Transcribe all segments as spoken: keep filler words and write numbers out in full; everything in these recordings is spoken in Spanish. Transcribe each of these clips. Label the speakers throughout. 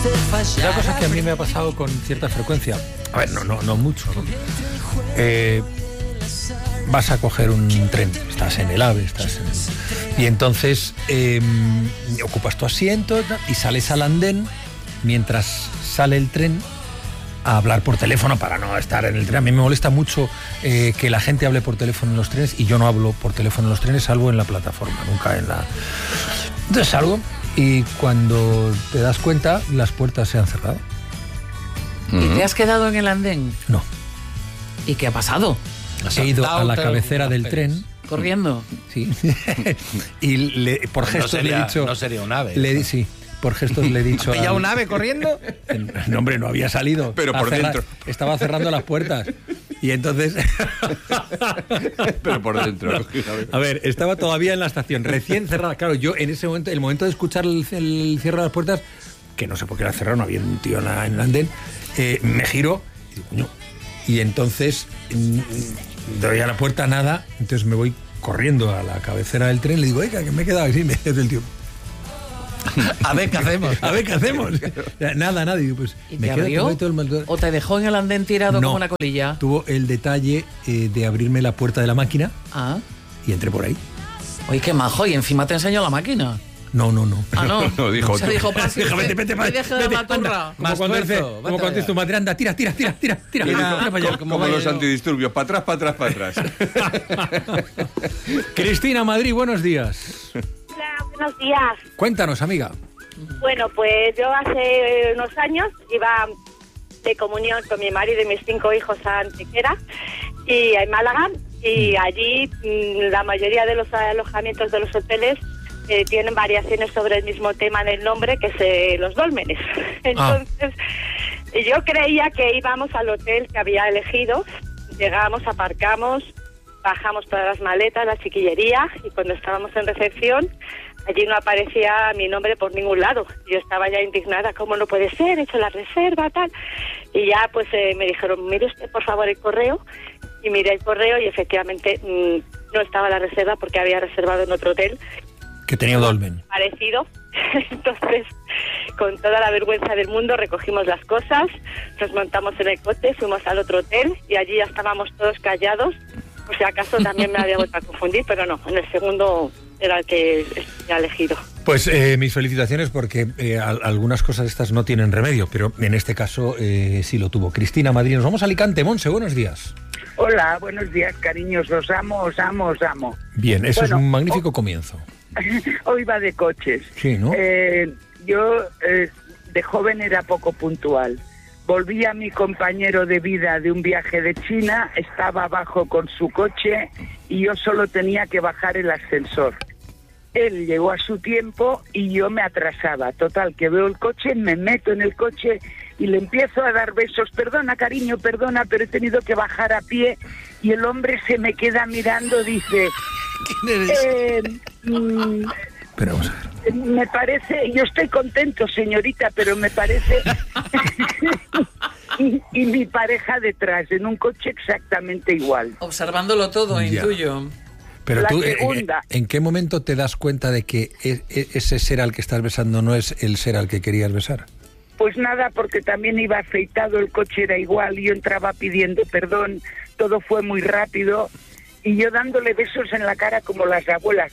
Speaker 1: Una cosa que a mí me ha pasado con cierta frecuencia, a ver, no, no, no mucho, ¿no? Eh, vas a coger un tren, estás en el AVE, estás en... y entonces eh, ocupas tu asiento y sales al andén mientras sale el tren a hablar por teléfono para no estar en el tren. A mí me molesta mucho eh, que la gente hable por teléfono en los trenes, y yo no hablo por teléfono en los trenes, salvo en la plataforma, nunca en la... Entonces salgo y cuando te das cuenta las puertas se han cerrado.
Speaker 2: ¿Y te has quedado en el andén?
Speaker 1: No.
Speaker 2: ¿Y qué ha pasado?
Speaker 1: He ido a la cabecera del tren.
Speaker 2: ¿Corriendo?
Speaker 1: Sí. Y le, por gestos
Speaker 3: no sería,
Speaker 1: le he dicho...
Speaker 3: No sería un ave.
Speaker 1: Le, sí, por gestos le he dicho...
Speaker 3: ¿Ya
Speaker 1: al,
Speaker 3: un ave corriendo?
Speaker 1: No, hombre, no había salido.
Speaker 3: Pero por
Speaker 1: cerrar,
Speaker 3: dentro.
Speaker 1: Estaba cerrando las puertas. Y entonces...
Speaker 3: Pero por dentro.
Speaker 1: No. A ver, estaba todavía en la estación, recién cerrada. Claro, yo en ese momento, el momento de escuchar el, el cierre de las puertas, que no sé por qué era cerrado, no había un tío en, la, en el andén, eh, me giro y digo, coño. Y entonces mmm, doy a la puerta, nada, entonces me voy corriendo a la cabecera del tren, le digo, oiga, que me he quedado así, me dice el tío.
Speaker 3: A ver qué hacemos.
Speaker 1: A ver qué hacemos. Nada, nada. Y digo, pues,
Speaker 2: ¿Y
Speaker 1: me
Speaker 2: te
Speaker 1: quedo
Speaker 2: abrió?
Speaker 1: todo el mal...
Speaker 2: ¿O te dejó en el andén tirado
Speaker 1: no,
Speaker 2: como una colilla?
Speaker 1: Tuvo el detalle eh, de abrirme la puerta de la máquina
Speaker 2: Ah.
Speaker 1: y entré por ahí.
Speaker 2: Oye, qué majo, y encima te enseñó la máquina.
Speaker 1: No, no, no.
Speaker 2: Ah, no.
Speaker 3: No, dijo
Speaker 2: Se
Speaker 3: tú.
Speaker 2: dijo, pase,
Speaker 1: Deja, vete, vete,
Speaker 2: me deje de
Speaker 1: vete,
Speaker 2: maturra.
Speaker 1: anda. Como
Speaker 3: Más
Speaker 1: cuando
Speaker 3: tuerzo,
Speaker 1: dice,
Speaker 3: vete
Speaker 1: como cuando
Speaker 3: allá.
Speaker 1: dices tu madre, anda, tira, tira, tira, tira, tira, tira,
Speaker 3: Mira,
Speaker 1: tira para allá.
Speaker 3: como como los antidisturbios, para atrás, para atrás, para atrás.
Speaker 1: Cristina Madrid, buenos días.
Speaker 4: Hola, buenos días.
Speaker 1: Cuéntanos, amiga.
Speaker 4: Bueno, pues yo hace unos años iba de comunión con mi marido y mis cinco hijos a Antequera y en Málaga, y allí mmm, la mayoría de los alojamientos de los hoteles eh, tienen variaciones sobre el mismo tema del nombre, que es eh, los dólmenes. Entonces, ah. yo creía que íbamos al hotel que había elegido, llegamos, aparcamos, bajamos todas las maletas, la chiquillería, y cuando estábamos en recepción, allí no aparecía mi nombre por ningún lado. Yo estaba ya indignada, ¿cómo no puede ser? He hecho la reserva, tal. Y ya pues eh, me dijeron, mire usted por favor el correo. Y miré el correo y efectivamente mmm, no estaba la reserva porque había reservado en otro hotel.
Speaker 1: Que tenía dolmen.
Speaker 4: Parecido. Entonces, con toda la vergüenza del mundo, recogimos las cosas, nos montamos en el coche, fuimos al otro hotel y allí ya estábamos todos callados. Por si acaso también me había vuelto a confundir, pero no, en el segundo era el que he elegido.
Speaker 1: Pues eh, mis felicitaciones, porque eh, a, algunas cosas estas no tienen remedio, pero en este caso eh, sí lo tuvo. Cristina Madrid, nos vamos a Alicante. Monse, buenos días.
Speaker 5: Hola, buenos días, cariños, os amo, os amo, os amo.
Speaker 1: Bien, eso
Speaker 5: bueno,
Speaker 1: es un magnífico oh, comienzo.
Speaker 5: Hoy va de coches.
Speaker 1: Sí, ¿no?
Speaker 5: Eh, yo eh, de joven era poco puntual. Volví a mi compañero de vida de un viaje de China, estaba abajo con su coche y yo solo tenía que bajar el ascensor. Él llegó a su tiempo y yo me atrasaba. Total, que veo el coche, me meto en el coche y le empiezo a dar besos. Perdona, cariño, perdona, pero he tenido que bajar a pie. Y el hombre se me queda mirando, dice...
Speaker 3: ¿Quién eres?
Speaker 5: Eh, mm,
Speaker 1: pero vamos a ver.
Speaker 5: Me parece... Yo estoy contento, señorita, pero me parece... y, y mi pareja detrás, en un coche exactamente igual.
Speaker 2: Observándolo todo,
Speaker 1: Ya.
Speaker 2: intuyo.
Speaker 1: Pero
Speaker 5: La
Speaker 1: tú, eh,
Speaker 5: segunda.
Speaker 1: ¿en qué momento te das cuenta de que e- e- ese ser al que estás besando no es el ser al que querías besar?
Speaker 5: Pues nada, porque también iba afeitado, el coche era igual, yo entraba pidiendo perdón, todo fue muy rápido y yo dándole besos en la cara como las abuelas.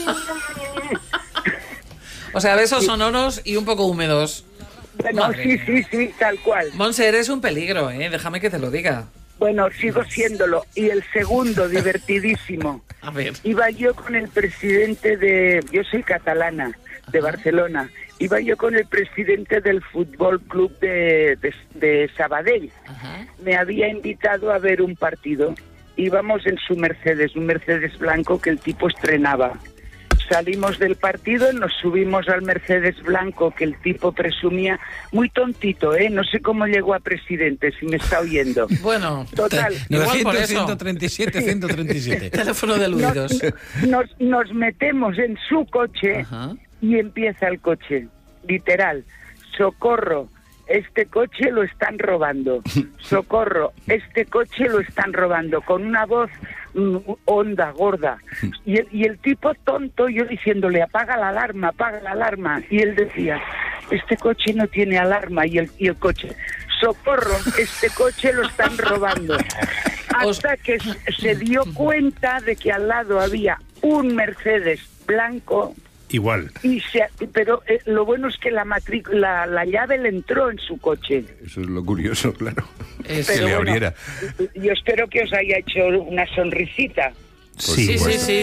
Speaker 2: O sea, besos sonoros y un poco húmedos.
Speaker 5: Bueno,
Speaker 2: Madre
Speaker 5: sí,
Speaker 2: mía.
Speaker 5: sí, sí, tal cual.
Speaker 2: Monse, eres un peligro, ¿eh? Déjame que te lo diga.
Speaker 5: Bueno, sigo siéndolo. Y el segundo, divertidísimo.
Speaker 2: A ver.
Speaker 5: Iba yo con el presidente de... Yo soy catalana, de Barcelona. Iba yo con el presidente del Fútbol Club de, de, de Sabadell.
Speaker 2: Ajá.
Speaker 5: Me había invitado a ver un partido. Íbamos en su Mercedes, un Mercedes blanco que el tipo estrenaba. Salimos del partido, nos subimos al Mercedes blanco que el tipo presumía, muy tontito, ¿eh? No sé cómo llegó a presidente, si me está oyendo.
Speaker 2: Bueno,
Speaker 5: Total.
Speaker 2: Igual por eso.
Speaker 3: ciento treinta y siete, ciento treinta y siete.
Speaker 2: teléfono de Luidos.
Speaker 5: Nos, nos, nos metemos en su coche
Speaker 2: Ajá.
Speaker 5: y empieza el coche, literal. Socorro, este coche lo están robando. Socorro, este coche lo están robando. Con una voz mm, honda, gorda. Y el, y el tipo tonto, yo diciéndole, apaga la alarma, apaga la alarma. Y él decía, este coche no tiene alarma, y el, y el coche, socorro, este coche lo están robando. Hasta que se dio cuenta de que al lado había un Mercedes blanco.
Speaker 6: Igual.
Speaker 5: Y se, pero eh, lo bueno es que la, matric, la, la llave le entró en su coche.
Speaker 3: Eso es lo curioso, claro.
Speaker 2: Es-
Speaker 3: Que
Speaker 5: Pero
Speaker 3: le
Speaker 5: bueno,
Speaker 3: abriera.
Speaker 5: yo espero que os haya hecho una sonrisita.
Speaker 2: Sí, sí, sí.